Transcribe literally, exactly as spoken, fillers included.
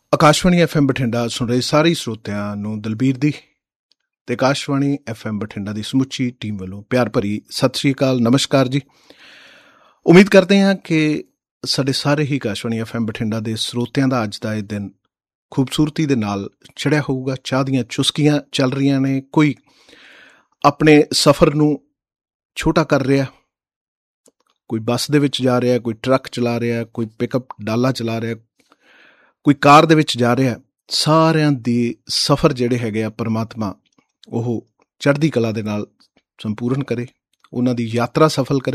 Akashvani F M Bathinda ਸੁਣ ਰਹੇ ਸਾਰੇ ਸਰੋਤਿਆਂ ਨੂੰ ਦਲਬੀਰ ਦੀ ਤੇ ਆਕਾਸ਼ਵਾਣੀ ਐਫ ਐਮ ਬਠਿੰਡਾ ਦੀ ਸਮੁੱਚੀ ਟੀਮ ਵੱਲੋਂ ਪਿਆਰ ਭਰੀ ਸਤਿ ਸ਼੍ਰੀ ਅਕਾਲ, ਨਮਸਕਾਰ ਜੀ। ਉਮੀਦ ਕਰਦੇ ਹਾਂ ਕਿ ਸਾਡੇ ਸਾਰੇ ਹੀ ਆਕਾਸ਼ਵਾਣੀ ਐਫ ਐਮ ਬਠਿੰਡਾ ਦੇ ਸਰੋਤਿਆਂ ਦਾ ਅੱਜ ਦਾ ਇਹ ਦਿਨ ਖੂਬਸੂਰਤੀ ਦੇ ਨਾਲ ਚੜ੍ਹਿਆ ਹੋਊਗਾ। ਚਾਹ ਦੀਆਂ ਚੁਸਕੀਆਂ ਚੱਲ ਰਹੀਆਂ ਨੇ, ਕੋਈ ਆਪਣੇ ਸਫ਼ਰ ਨੂੰ ਛੋਟਾ ਕਰ ਰਿਹਾ, ਕੋਈ ਬੱਸ ਦੇ ਵਿੱਚ ਜਾ ਰਿਹਾ, ਕੋਈ ਟਰੱਕ ਚਲਾ ਰਿਹਾ, ਕੋਈ ਪਿਕਅਪ ਡਾਲਾ ਚਲਾ ਰਿਹਾ, ਕੋਈ ਕਾਰ ਦੇ ਵਿੱਚ ਜਾ ਰਿਹਾ। ਸਾਰਿਆਂ ਦੇ ਸਫ਼ਰ ਜਿਹੜੇ ਹੈਗੇ ਆ ਪਰਮਾਤਮਾ ਉਹ ਚੜ੍ਹਦੀ ਕਲਾ ਦੇ ਨਾਲ ਸੰਪੂਰਨ ਕਰੇ, ਉਹਨਾਂ ਦੀ ਯਾਤਰਾ ਸਫਲ ਕਰੇ।